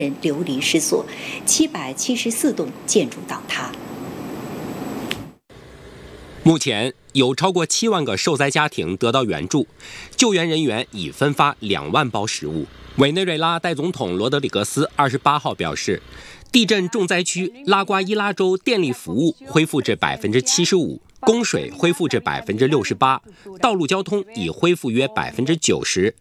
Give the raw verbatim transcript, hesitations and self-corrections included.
人流离失所，七百七十四栋建筑倒塌。 目前有超过七万个受灾家庭得到援助，救援人员已分发两万包食物。委内瑞拉代总统罗德里格斯二十八号表示，地震重灾区拉瓜伊拉州电力服务恢复至百分之七十五，供水恢复至百分之六十八，道路交通已恢复约百分之九十。